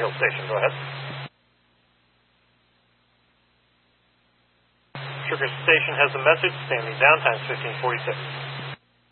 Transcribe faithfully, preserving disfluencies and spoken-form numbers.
Field Station, go ahead. Sugar Station has a message, standing down, times fifteen forty-six.